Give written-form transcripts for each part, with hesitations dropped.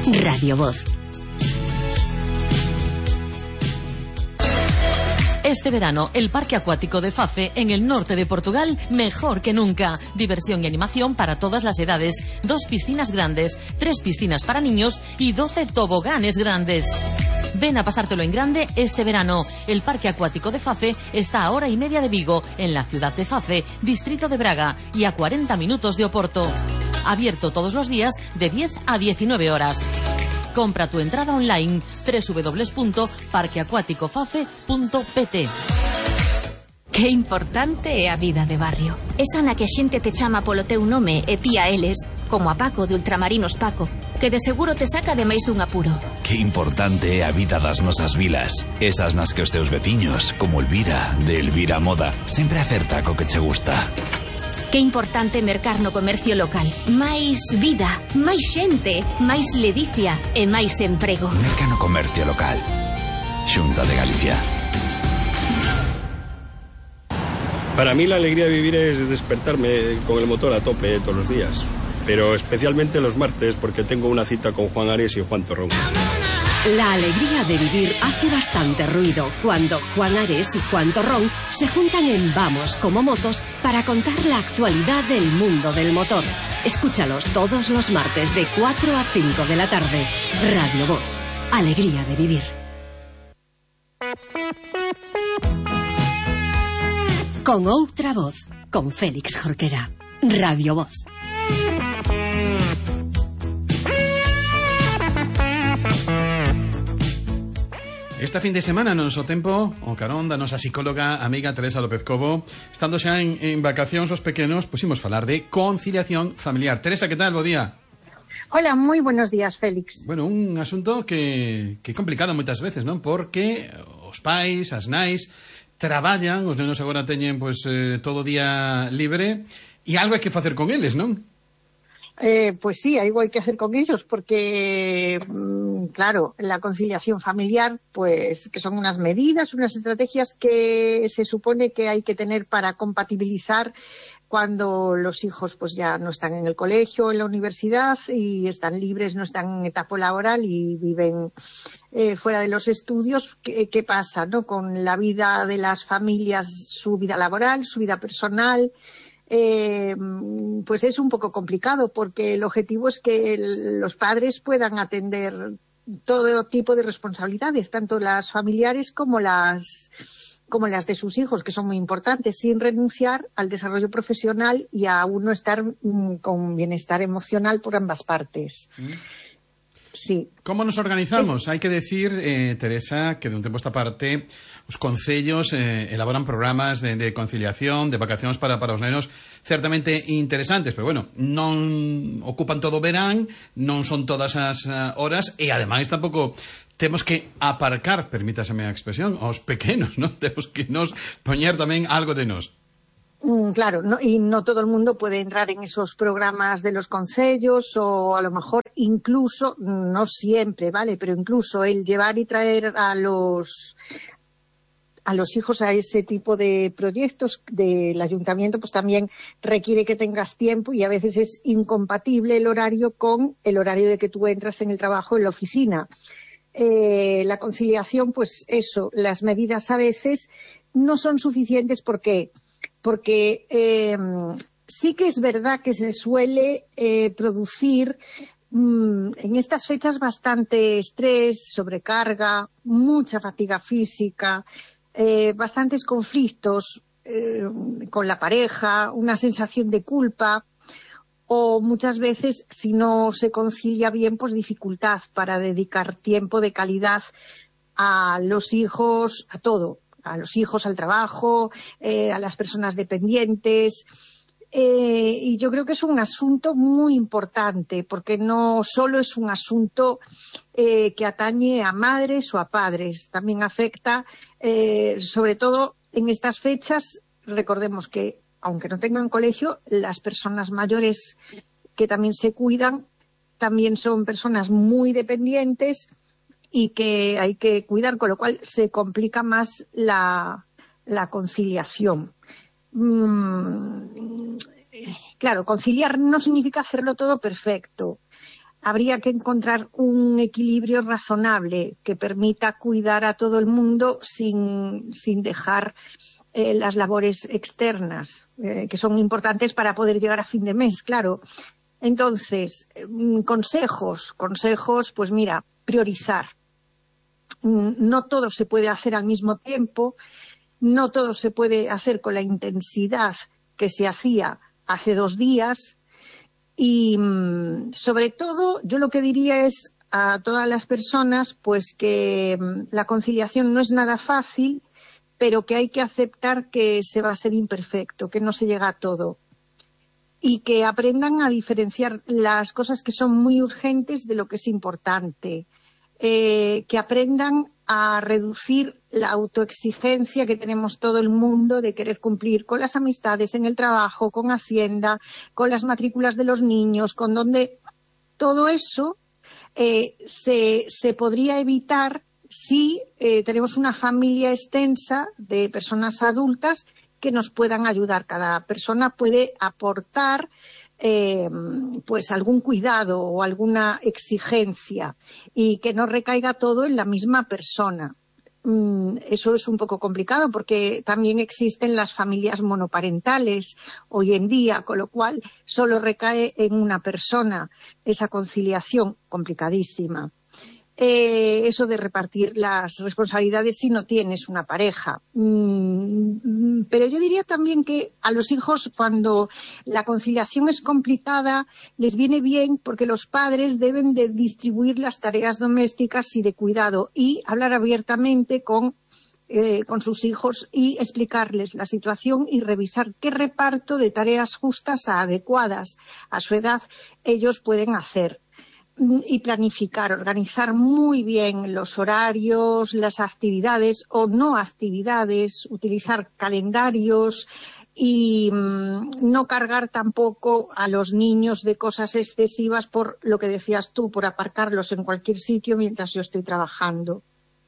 Radio Voz. Este verano, el Parque Acuático de Fafe, en el norte de Portugal, mejor que nunca. Diversión y animación para todas las edades. 2 piscinas grandes, 3 piscinas para niños y 12 toboganes grandes. Ven a pasártelo en grande este verano. El Parque Acuático de Fafe está a 1 hora y media de Vigo, en la ciudad de Fafe, distrito de Braga, y a 40 minutos de Oporto. Abierto todos los días de 10 a 19 horas. Compra tu entrada online www.parqueacuaticofafe.pt. Que importante é a vida de barrio. Esa na que a xente te chama polo teu nome e ti a eles, como a Paco de Ultramarinos Paco, que de seguro te saca de máis dun apuro. Que importante é a vida das nosas vilas. Esas nas que os teus veciños, como Elvira, de Elvira Moda, sempre acerta co que che gusta. Que importante mercar no comercio local. Máis vida, máis xente, máis ledicia e máis emprego. Merca no comercio local. Xunta de Galicia. Para mí la alegría de vivir es despertarme con el motor a tope todos los días. Pero especialmente los martes porque tengo una cita con Juan Ares y Juan Torrón. La alegría de vivir hace bastante ruido cuando Juan Ares y Juan Torrón se juntan en Vamos como Motos para contar la actualidad del mundo del motor. Escúchalos todos los martes de 4 a 5 de la tarde. Radio Voz. Alegría de vivir. Con outra voz, con Félix Jorquera. Radio Voz. Esta fin de semana, no noso tempo, o carón da nosa psicóloga amiga Teresa López Cobo, estando xa en vacacións os pequenos, pues imos falar de conciliación familiar. Teresa, que tal? Bo día. Hola, moi buenos días, Félix. Bueno, un asunto que é complicado moitas veces, non? Porque os pais, as nais, traballan, os nenos agora teñen pues, todo o día libre, e algo hai que facer con eles, non? Pues sí, algo hay que hacer con ellos porque, claro, la conciliación familiar, pues que son unas medidas, unas estrategias que se supone que hay que tener para compatibilizar cuando los hijos pues ya no están en el colegio, en la universidad y están libres, no están en etapa laboral y viven fuera de los estudios. ¿Qué pasa, no? Con la vida de las familias, su vida laboral, su vida personal. Pues es un poco complicado porque el objetivo es que los padres puedan atender todo tipo de responsabilidades, tanto las familiares como las de sus hijos, que son muy importantes, sin renunciar al desarrollo profesional y a uno estar con bienestar emocional por ambas partes. Sí. Como nos organizamos? Hai que decir, Teresa, que de un tempo esta parte os concellos elaboran programas de conciliación, de vacacións para os nenos certamente interesantes, pero bueno, non ocupan todo o verán, non son todas as horas e ademais tampouco temos que aparcar, permítaseme a expresión, aos pequenos, non? Temos que nos poñer tamén algo de nós. Claro, y no todo el mundo puede entrar en esos programas de los concellos o a lo mejor incluso, no siempre, ¿vale? Pero incluso el llevar y traer a los hijos a ese tipo de proyectos del ayuntamiento, pues también requiere que tengas tiempo y a veces es incompatible el horario con el horario de que tú entras en el trabajo en la oficina. La conciliación, pues eso, las medidas a veces no son suficientes porque sí que es verdad que se suele producir en estas fechas bastante estrés, sobrecarga, mucha fatiga física, bastantes conflictos con la pareja, una sensación de culpa o muchas veces, si no se concilia bien, pues dificultad para dedicar tiempo de calidad a los hijos, a todo. A los hijos, al trabajo, a las personas dependientes. Y yo creo que es un asunto muy importante, porque no solo es un asunto que atañe a madres o a padres, también afecta, sobre todo en estas fechas. Recordemos que, aunque no tengan colegio, las personas mayores que también se cuidan también son personas muy dependientes y que hay que cuidar, con lo cual se complica más la conciliación. Claro, conciliar no significa hacerlo todo perfecto. habría que encontrar un equilibrio razonable que permita cuidar a todo el mundo sin dejar las labores externas, que son importantes para poder llegar a fin de mes, claro. Entonces, consejos, pues mira, priorizar. No todo se puede hacer al mismo tiempo, no todo se puede hacer con la intensidad que se hacía hace 2 días y, sobre todo, yo lo que diría es a todas las personas pues que la conciliación no es nada fácil, pero que hay que aceptar que se va a ser imperfecto, que no se llega a todo. Y que aprendan a diferenciar las cosas que son muy urgentes de lo que es importante. Que aprendan a reducir la autoexigencia que tenemos todo el mundo de querer cumplir con las amistades, en el trabajo, con Hacienda, con las matrículas de los niños, con donde todo eso se podría evitar si tenemos una familia extensa de personas adultas que nos puedan ayudar. Cada persona puede aportar pues algún cuidado o alguna exigencia y que no recaiga todo en la misma persona. Eso es un poco complicado porque también existen las familias monoparentales hoy en día, con lo cual solo recae en una persona esa conciliación complicadísima. Eso de repartir las responsabilidades si no tienes una pareja. Pero yo diría también que a los hijos, cuando la conciliación es complicada, les viene bien porque los padres deben de distribuir las tareas domésticas y de cuidado y hablar abiertamente con sus hijos y explicarles la situación y revisar qué reparto de tareas justas, adecuadas a su edad, ellos pueden hacer. Y planificar, organizar muy bien los horarios, las actividades o no actividades, utilizar calendarios y no cargar tampoco a los niños de cosas excesivas por lo que decías tú, por aparcarlos en cualquier sitio mientras yo estoy trabajando.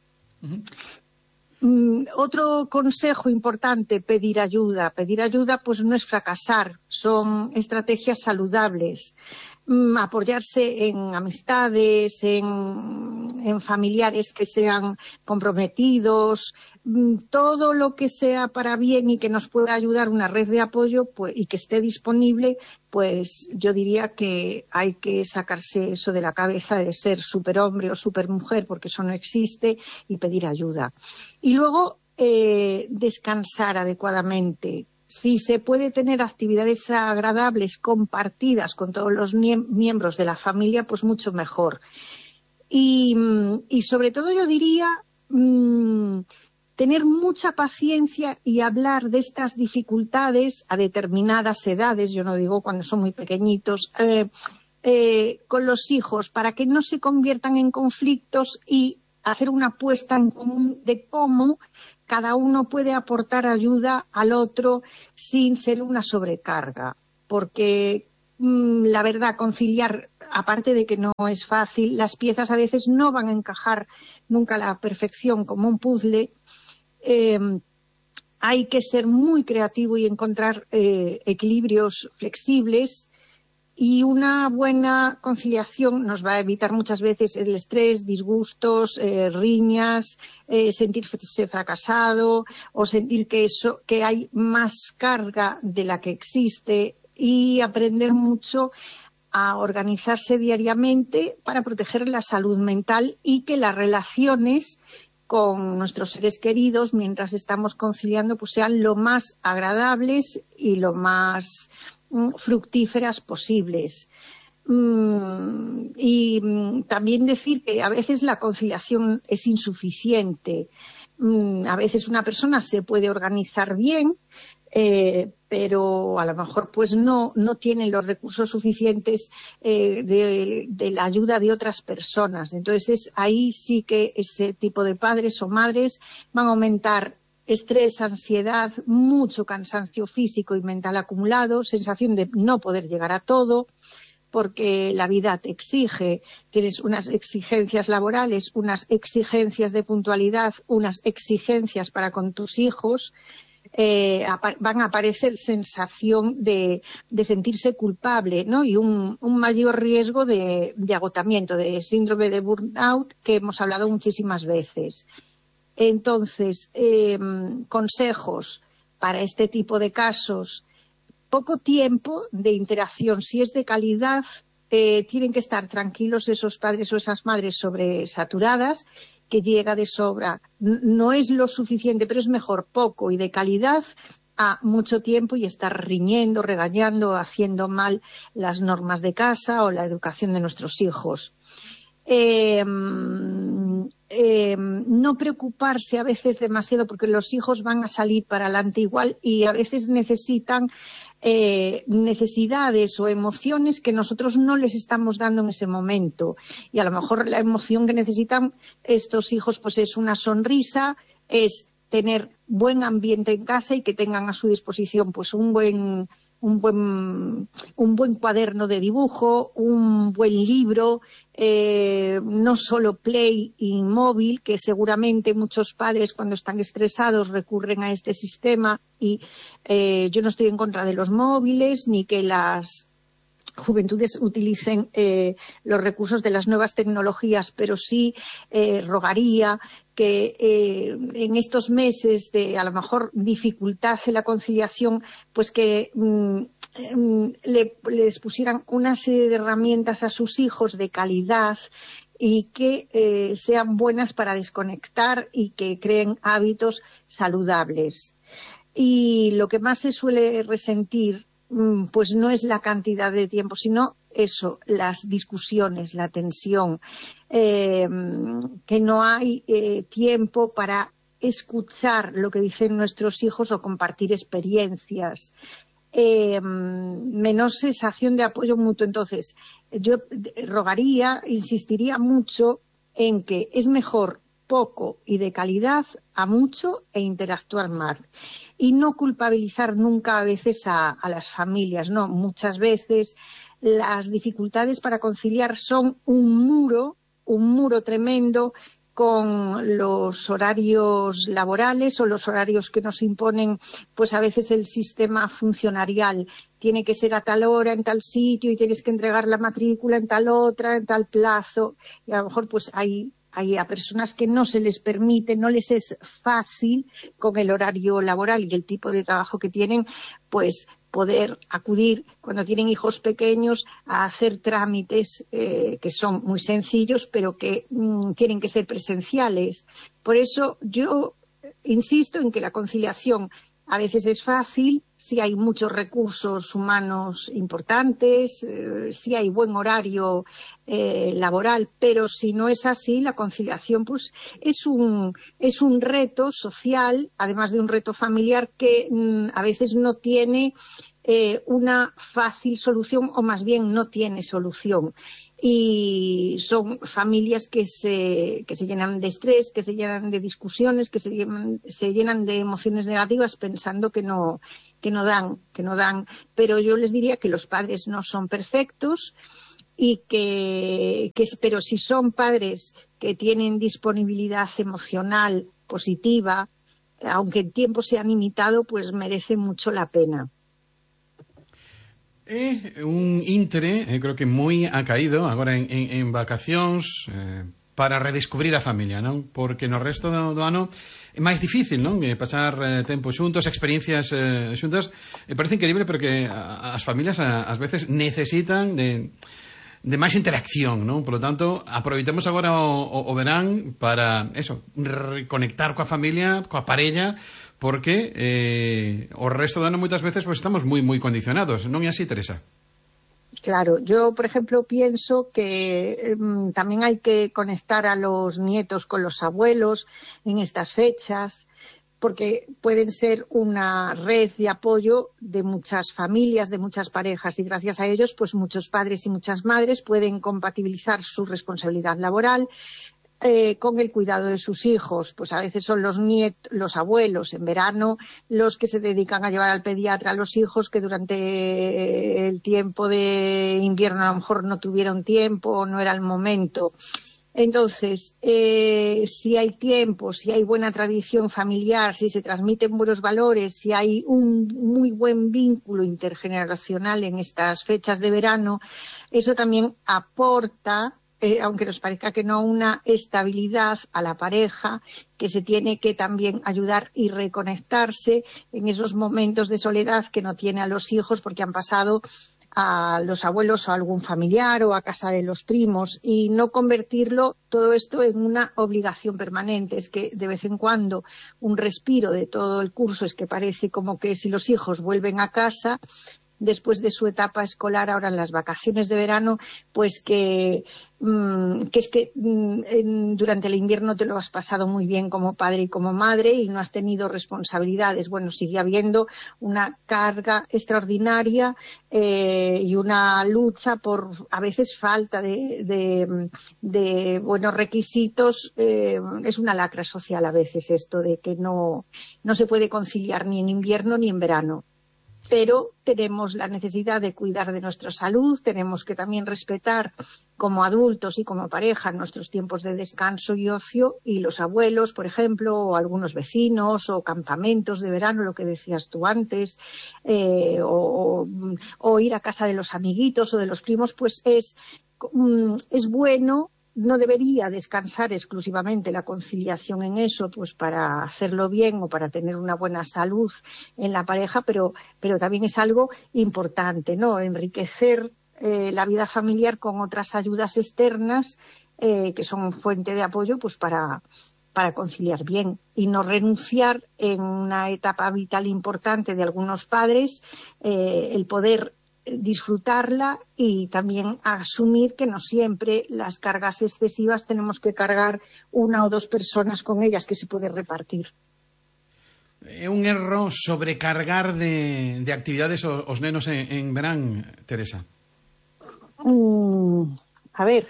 Otro consejo importante, pedir ayuda. Pedir ayuda pues no es fracasar, son estrategias saludables. Apoyarse en amistades, en familiares que sean comprometidos, todo lo que sea para bien y que nos pueda ayudar, una red de apoyo pues, y que esté disponible, pues yo diría que hay que sacarse eso de la cabeza de ser superhombre o supermujer, porque eso no existe, y pedir ayuda. Y luego descansar adecuadamente. Si se puede tener actividades agradables compartidas con todos los miembros de la familia, pues mucho mejor. Y sobre todo yo diría tener mucha paciencia y hablar de estas dificultades a determinadas edades, yo no digo cuando son muy pequeñitos, con los hijos, para que no se conviertan en conflictos y hacer una puesta en común de cómo cada uno puede aportar ayuda al otro sin ser una sobrecarga. Porque la verdad, conciliar, aparte de que no es fácil, las piezas a veces no van a encajar nunca a la perfección como un puzzle. Hay que ser muy creativo y encontrar equilibrios flexibles. Y una buena conciliación nos va a evitar muchas veces el estrés, disgustos, riñas, sentirse fracasado o sentir que hay más carga de la que existe, y aprender mucho a organizarse diariamente para proteger la salud mental y que las relaciones con nuestros seres queridos mientras estamos conciliando pues sean lo más agradables y lo más fructíferas posibles. Y también decir que a veces la conciliación es insuficiente. A veces una persona se puede organizar bien, pero a lo mejor pues no tiene los recursos suficientes de la ayuda de otras personas. Entonces ahí sí que ese tipo de padres o madres van a aumentar estrés, ansiedad, mucho cansancio físico y mental acumulado, sensación de no poder llegar a todo, porque la vida te exige, tienes unas exigencias laborales, unas exigencias de puntualidad, unas exigencias para con tus hijos, van a aparecer sensación de sentirse culpable, ¿no? Y un mayor riesgo de agotamiento, de síndrome de burnout, que hemos hablado muchísimas veces. Entonces, consejos para este tipo de casos: poco tiempo de interacción. Si es de calidad, tienen que estar tranquilos esos padres o esas madres sobresaturadas, que llega de sobra. No es lo suficiente, pero es mejor poco y de calidad a mucho tiempo y estar riñendo, regañando, haciendo mal las normas de casa o la educación de nuestros hijos. No preocuparse a veces demasiado, porque los hijos van a salir para adelante igual y a veces necesitan necesidades o emociones que nosotros no les estamos dando en ese momento, y a lo mejor la emoción que necesitan estos hijos pues es una sonrisa, es tener buen ambiente en casa y que tengan a su disposición pues un buen cuaderno de dibujo, un buen libro, no solo Play y móvil, que seguramente muchos padres cuando están estresados recurren a este sistema, y yo no estoy en contra de los móviles ni que las juventudes utilicen los recursos de las nuevas tecnologías, pero sí rogaría que en estos meses de a lo mejor dificultad en la conciliación, pues que les pusieran una serie de herramientas a sus hijos de calidad y que sean buenas para desconectar y que creen hábitos saludables. Y lo que más se suele resentir pues no es la cantidad de tiempo, sino eso, las discusiones, la tensión, que no hay tiempo para escuchar lo que dicen nuestros hijos o compartir experiencias, menos sensación de apoyo mutuo. Entonces, yo rogaría, insistiría mucho en que es mejor poco y de calidad a mucho e interactuar más. Y no culpabilizar nunca a veces a las familias, ¿no? Muchas veces las dificultades para conciliar son un muro tremendo con los horarios laborales o los horarios que nos imponen, pues a veces el sistema funcionarial. Tiene que ser a tal hora, en tal sitio, y tienes que entregar la matrícula en tal otra, en tal plazo. Y a lo mejor pues hay a personas que no se les permite, no les es fácil con el horario laboral y el tipo de trabajo que tienen, pues poder acudir cuando tienen hijos pequeños a hacer trámites que son muy sencillos, pero que tienen que ser presenciales. Por eso yo insisto en que la conciliación a veces es fácil si hay muchos recursos humanos importantes, si hay buen horario laboral, pero si no es así, la conciliación pues es un reto social, además de un reto familiar, que a veces no tiene una fácil solución, o más bien no tiene solución. Y son familias que se llenan de estrés, que se llenan de discusiones, que se llenan de emociones negativas pensando que no dan. Pero yo les diría que los padres no son perfectos y pero si son padres que tienen disponibilidad emocional positiva, aunque el tiempo sea limitado, pues merece mucho la pena. Un intre, creo que moi acaído agora en vacacións para redescubrir a familia, non? Porque no resto do ano é máis difícil, non? Pasar tempo xuntos, experiencias xuntas. Parece increíble, pero que as familias ás veces necesitan de máis interacción, non? Por lo tanto, aproveitemos agora o verán para eso, reconectar coa familia, coa parella, porque o resto do ano moitas veces pues estamos moi condicionados, non é así, Teresa? Claro, yo por ejemplo pienso que también hay que conectar a los nietos con los abuelos en estas fechas, porque pueden ser una red de apoyo de muchas familias, de muchas parejas, y gracias a ellos pues muchos padres y muchas madres pueden compatibilizar su responsabilidad laboral con el cuidado de sus hijos. Pues a veces son los abuelos en verano los que se dedican a llevar al pediatra a los hijos que durante el tiempo de invierno a lo mejor no tuvieron tiempo o no era el momento. Entonces, si hay tiempo, si hay buena tradición familiar, si se transmiten buenos valores, si hay un muy buen vínculo intergeneracional en estas fechas de verano, eso también aporta, aunque nos parezca que no, una estabilidad a la pareja que se tiene que también ayudar y reconectarse en esos momentos de soledad que no tiene a los hijos porque han pasado a los abuelos o a algún familiar o a casa de los primos, y no convertirlo todo esto en una obligación permanente. Es que de vez en cuando un respiro de todo el curso es que parece como que si los hijos vuelven a casa después de su etapa escolar, ahora en las vacaciones de verano, pues que durante el invierno te lo has pasado muy bien como padre y como madre y no has tenido responsabilidades. Bueno, sigue habiendo una carga extraordinaria y una lucha por a veces falta de buenos requisitos. Es una lacra social a veces esto de que no se puede conciliar ni en invierno ni en verano. Pero tenemos la necesidad de cuidar de nuestra salud, tenemos que también respetar como adultos y como pareja nuestros tiempos de descanso y ocio, y los abuelos, por ejemplo, o algunos vecinos, o campamentos de verano, lo que decías tú antes, o ir a casa de los amiguitos o de los primos, pues es bueno. No debería descansar exclusivamente la conciliación en eso, pues para hacerlo bien o para tener una buena salud en la pareja, pero también es algo importante, ¿no? Enriquecer la vida familiar con otras ayudas externas que son fuente de apoyo, pues para conciliar bien, y no renunciar en una etapa vital importante de algunos padres, el poder disfrutarla y también asumir que no siempre las cargas excesivas tenemos que cargar una o dos personas con ellas, que se puede repartir. Un erro sobrecargar de actividades os nenos en verán, Teresa? A ver,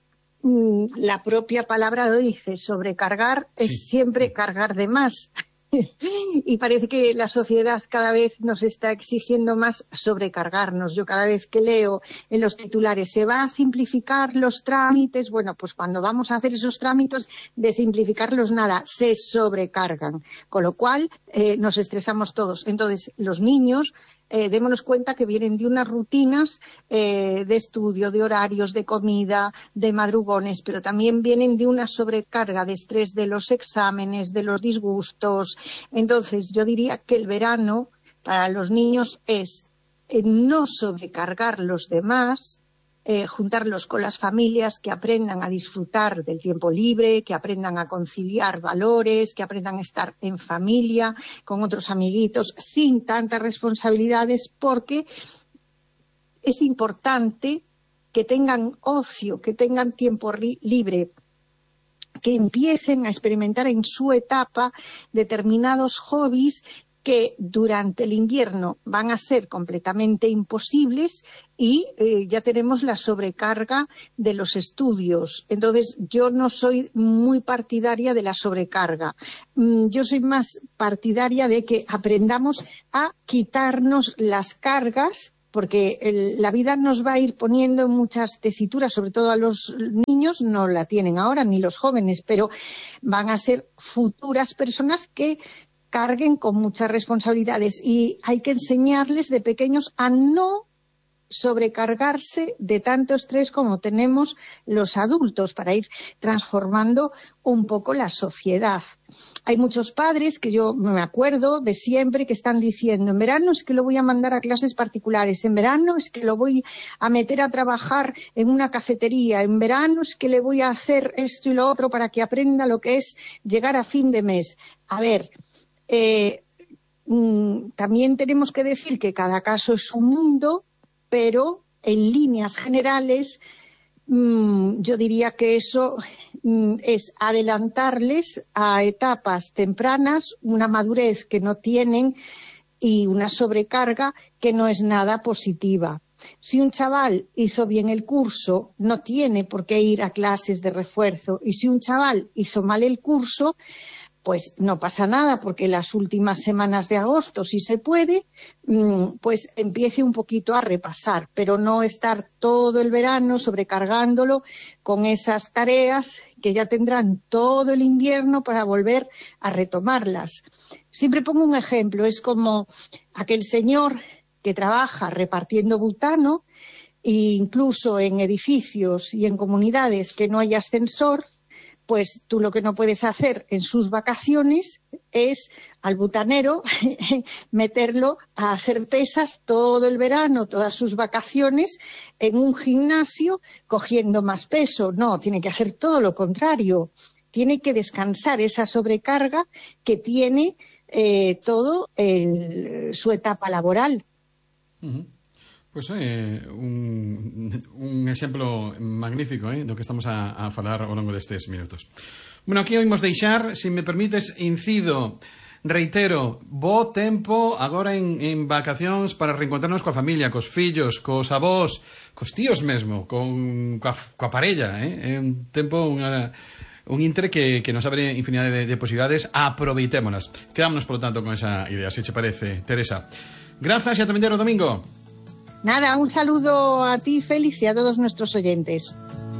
la propia palabra lo dice, sobrecargar es siempre cargar de más. Y parece que la sociedad cada vez nos está exigiendo más sobrecargarnos. Yo cada vez que leo en los titulares se va a simplificar los trámites, bueno, pues cuando vamos a hacer esos trámites, de simplificarlos nada, se sobrecargan, con lo cual nos estresamos todos. Entonces, los niños, démonos cuenta que vienen de unas rutinas de estudio, de horarios, de comida, de madrugones, pero también vienen de una sobrecarga de estrés de los exámenes, de los disgustos. Entonces, yo diría que el verano para los niños es no sobrecargar los demás, juntarlos con las familias, que aprendan a disfrutar del tiempo libre, que aprendan a conciliar valores, que aprendan a estar en familia, con otros amiguitos, sin tantas responsabilidades, porque es importante que tengan ocio, que tengan tiempo libre, que empiecen a experimentar en su etapa determinados hobbies que durante el invierno van a ser completamente imposibles, y ya tenemos la sobrecarga de los estudios. Entonces, yo no soy muy partidaria de la sobrecarga. Yo soy más partidaria de que aprendamos a quitarnos las cargas, porque la vida nos va a ir poniendo muchas tesituras, sobre todo a los niños, no la tienen ahora, ni los jóvenes, pero van a ser futuras personas que carguen con muchas responsabilidades, y hay que enseñarles de pequeños a no sobrecargarse de tanto estrés como tenemos los adultos, para ir transformando un poco la sociedad. Hay muchos padres que yo me acuerdo de siempre que están diciendo: en verano es que lo voy a mandar a clases particulares, en verano es que lo voy a meter a trabajar en una cafetería, en verano es que le voy a hacer esto y lo otro para que aprenda lo que es llegar a fin de mes. A ver, también tenemos que decir que cada caso es un mundo, pero en líneas generales yo diría que eso es adelantarles a etapas tempranas una madurez que no tienen y una sobrecarga que no es nada positiva. Si un chaval hizo bien el curso, no tiene por qué ir a clases de refuerzo, y si un chaval hizo mal el curso, pues no pasa nada, porque las últimas semanas de agosto, si se puede, pues empiece un poquito a repasar, pero no estar todo el verano sobrecargándolo con esas tareas que ya tendrán todo el invierno para volver a retomarlas. Siempre pongo un ejemplo, es como aquel señor que trabaja repartiendo butano, e incluso en edificios y en comunidades que no hay ascensor, pues tú lo que no puedes hacer en sus vacaciones es al butanero meterlo a hacer pesas todo el verano, todas sus vacaciones, en un gimnasio cogiendo más peso. No, tiene que hacer todo lo contrario. Tiene que descansar esa sobrecarga que tiene su etapa laboral. Uh-huh. Pues un exemplo magnífico do que estamos a falar ao longo destes minutos. Bueno, aquí oímos deixar, se me permites, incido, reitero, bo tempo agora en vacacións para reencontrarnos coa familia, cos fillos, cos avós, cos tíos mesmo, coa parella, é un tempo, un intre que nos abre infinidade de posibilidades, aproveitémonas. Quedámonos, por lo tanto, con esa idea, se te parece, Teresa. Grazas e ata vindeiro domingo. Nada, un saludo a ti, Félix, y a todos nuestros oyentes.